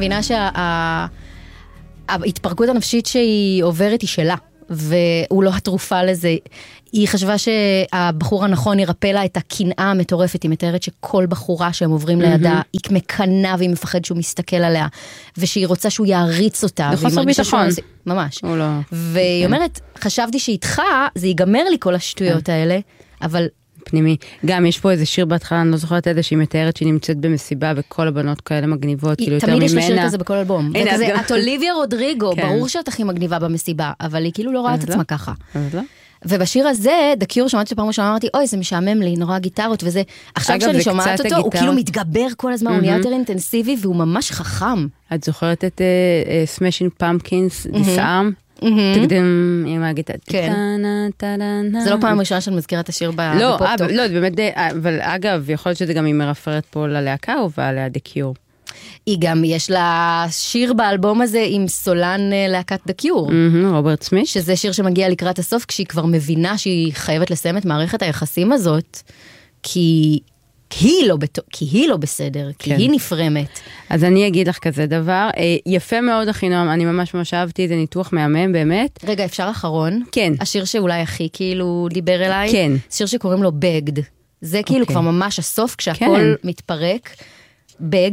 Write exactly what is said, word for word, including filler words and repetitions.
מבינה שההתפרקות הנפשית שהיא עוברת היא שלה, והוא לא התרופה לזה. היא חשבה שהבחור הנכון ירפא לה את הקנאה המטורפת, היא מתארת שכל בחורה שהם עוברים לידה, היא מקנה והיא מפחד שהוא מסתכל עליה, ושהיא רוצה שהוא יעריץ אותה. בחוסר ביטחון. ממש. והיא אומרת, חשבתי שאיתך זה ייגמר לי כל השטויות האלה, אבל... פנימי. גם יש פה איזה שיר בהתחלה, אני לא זוכרת איזה שהיא מתארת שהיא נמצאת במסיבה, וכל הבנות כאלה מגניבות, כאילו יותר ממנה. תמיד יש לשיר כזה בכל אלבום. וכזה, את אוליביה רודריגו, ברור שאת הכי מגניבה במסיבה, אבל היא כאילו לא רואה את עצמה ככה. ובשיר הזה, The Cure, שמעתי שפעם ראשונה, אמרתי, אוי, זה משעמם לי, נורא גיטרות וזה. עכשיו כשאני שומעת אותו, הוא כאילו מתגבר כל הזמן, הוא נהיה יותר אינטנסיבי, והוא ממש חכם. את זוכרת את Smashing Pumpkins, Disarm? תקדם עם הגיטרה. זה לא פעם ראשונה שאני מזכירה את השיר בפופטוק. לא, באמת, אבל אגב, יכול להיות שזה גם היא מרפרת פה ללהקה ובעליה The Cure. היא גם, יש לה שיר באלבום הזה עם סולן להקת The Cure. רוברט סמית. שזה שיר שמגיע לקראת הסוף, כשהיא כבר מבינה שהיא חייבת לסיים את מערכת היחסים הזאת, כי... היא לא, בת... כי היא לא בסדר, כי כן. היא נפרמת. אז אני אגיד לך כזה דבר, יפה מאוד אחינועם, אני ממש ממש אהבתי, זה ניתוח מהמם באמת. רגע, אפשר אחרון? כן. השיר שאולי הכי כאילו דיבר אליי? כן. שיר שקוראים לו בגד. זה כאילו okay. כבר ממש הסוף, כשהכל כן. מתפרק. בג,